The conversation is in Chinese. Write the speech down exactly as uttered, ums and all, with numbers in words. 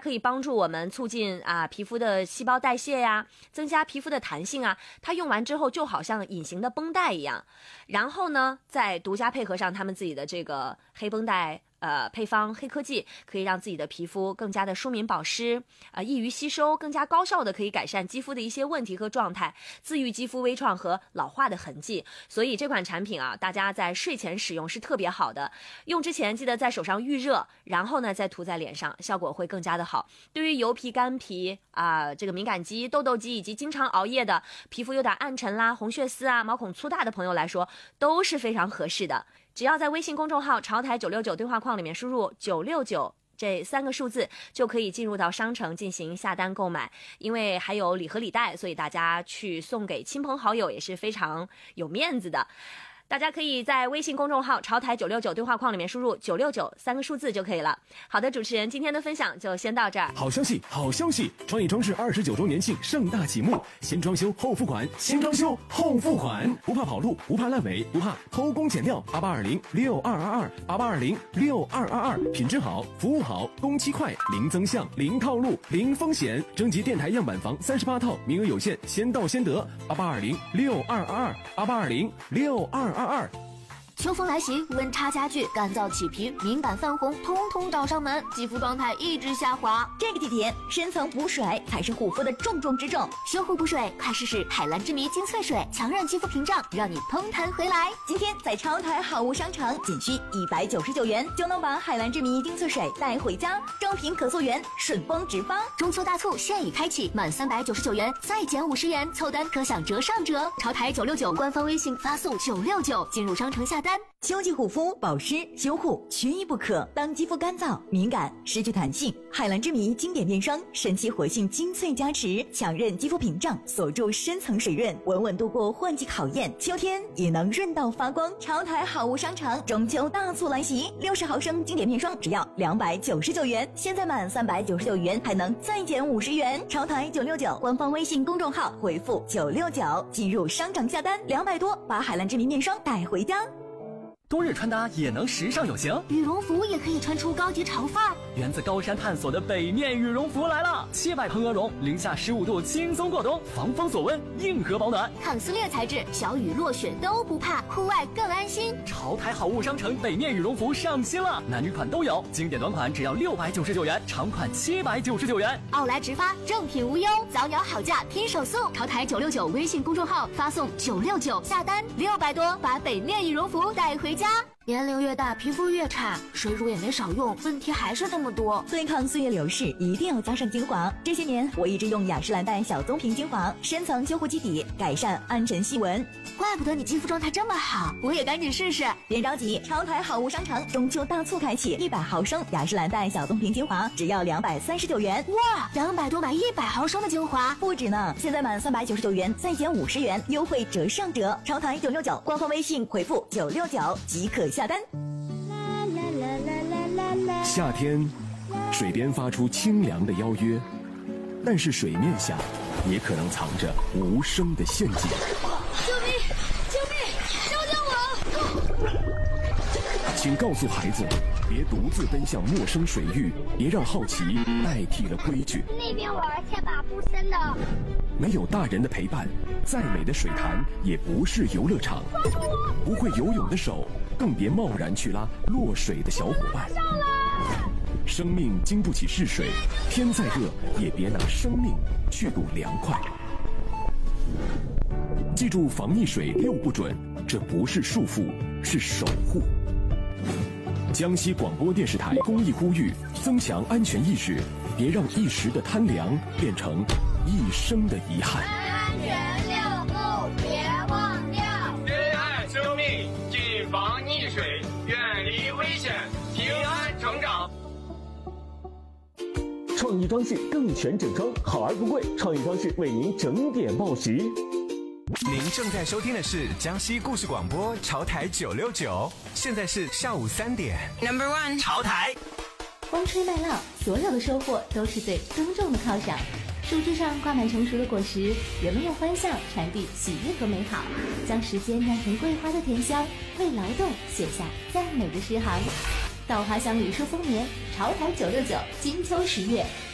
可以帮助我们促进啊皮肤的细胞代谢呀，增加皮肤的弹性啊。它用完之后就好像隐形的绷带一样。然后呢，再独家配合上他们自己的这个黑绷带。呃，配方黑科技可以让自己的皮肤更加的舒敏保湿，呃，易于吸收，更加高效的可以改善肌肤的一些问题和状态，自愈肌肤微创和老化的痕迹。所以这款产品啊，大家在睡前使用是特别好的。用之前记得在手上预热，然后呢再涂在脸上，效果会更加的好。对于油皮、干皮啊、呃，这个敏感肌、痘痘肌以及经常熬夜的、皮肤有点暗沉啦、红血丝啊、毛孔粗大的朋友来说，都是非常合适的。只要在微信公众号潮台九六九对话框里面输入九六九这三个数字，就可以进入到商城进行下单购买。因为还有礼盒礼袋，所以大家去送给亲朋好友也是非常有面子的。大家可以在微信公众号潮台九六九对话框里面输入九六九三个数字就可以了。好的，主持人今天的分享就先到这儿。 好消息，好消息！创意装饰二十九周年庆盛大启幕，先装修后付款，先装修后付款，不怕跑路，不怕烂尾，不怕偷工减料。八八二零六二二二，八八二零六二二二，品质好，服务好，工期快，零增项，零套路，零风险。征集电台样板房三十八套，名额有限，先到先得。八八二零六二二二，八八二零六二二二。 秋风来袭，温差加剧，干燥起皮，敏感泛红，通通找上门，肌肤状态一直下滑。 这个季节，深层补水才是护肤的重中之重。 修护补水，快试试海蓝之谜精粹水，强韧肌肤屏障，让你嘭弹回来。 今天在超台好物商城，仅需一百九十九元就能把海蓝之谜精粹水带回家，正品可溯源，顺丰直发。 中秋大促现已开启，满三百九十九元再减五十元，凑单可享折上折。超台九六九官方微信发送九六九进入商城下单。 秋季护肤、保湿、修护缺一不可。当肌肤干燥、敏感、失去弹性，海蓝之谜经典面霜神奇活性精粹加持，强韧肌肤屏障，锁住深层水润，稳稳度过换季考验，秋天也能润到发光。潮台好物商城中秋大促来袭，六十毫升经典面霜只要两百九十九元，现在满三百九十九元还能再减五十元。潮台九六九官方微信公众号回复九六九进入商城下单，两百多把海蓝之谜面霜带回家。 冬日穿搭也能时尚有型， 羽绒服也可以穿出高级潮范儿。 源自高山探索的北面羽绒服来了，七百蓬鹅绒，零下十五度轻松过冬，防风锁温，硬核保暖， 抗撕裂材质，小雨落雪都不怕，户外更安心。 潮台好物商城北面羽绒服上新了，男女款都有，经典短款只要六百九十九元，长款七百九十九元。 奥莱直发，正品无忧，早鸟好价拼手速。潮台九六九微信公众号发送九六九下单，六百多把北面羽绒服带回家。年龄越大，皮肤越差，水乳也没少用，问题还是这么多。 对抗岁月流逝，一定要加上精华。这些年，我一直用雅诗兰黛小棕瓶精华，深层修护基底，改善暗沉细纹。 怪不得你肌肤状态这么好，我也赶紧试试。 别着急，潮台好物商城中秋大促开启，一百毫升雅诗兰黛小棕瓶精华只要两百三十九元。 哇，两百多买一百毫升的精华， 不止呢！现在满三百九十九元再减五十元，优惠折上折。潮台九六九官方微信回复九六九即可下单。 夏天，水边发出清凉的邀约，但是水面下也可能藏着无声的陷阱。 救命！救命！救救我！ 请告诉孩子，别独自奔向陌生水域，别让好奇代替了规矩。 那边玩千把不深的。 没有大人的陪伴，再美的水潭也不是游乐场。不会游泳的手，更别贸然去拉落水的小伙伴。生命经不起试水，天再热也别拿生命去赌凉快。记住防溺水六不准，这不是束缚，是守护。江西广播电视台公益呼吁：增强安全意识，别让一时的贪凉变成一生的遗憾。 安全六不别忘掉， 珍爱生命，谨防溺水，远离危险，平安成长。 创意装饰更全整装，好而不贵，创意装饰为您整点报时。 您正在收听的是江西故事广播潮台九六九，现在是下午三点。 Number one， 潮台。 风吹麦浪，所有的收获都是对耕种的犒赏。树枝上挂满成熟的果实，人们用欢笑传递喜悦和美好，将时间酿成桂花的甜香，为劳动写下赞美的诗行。稻花香旅顺丰年，潮台九六九，金秋十月，